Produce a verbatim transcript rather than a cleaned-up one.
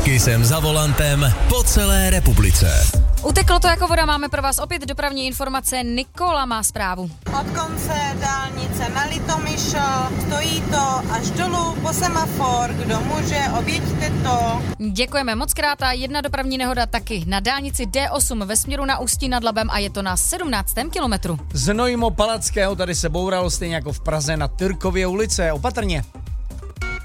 Kisem za volantem po celé republice. Uteklo to jako voda, máme pro vás opět dopravní informace. Nikola má zprávu. Od konce dálnice na Litomyšl stojí to až dolů po semafor. Kdo může, objeďte to. Děkujeme moc krát a jedna dopravní nehoda taky na dálnici D osm ve směru na Ústí nad Labem a je to na sedmnáctém kilometru. Znojmo Palackého tady se bouralo stejně jako v Praze na Tyrkově ulice. Opatrně.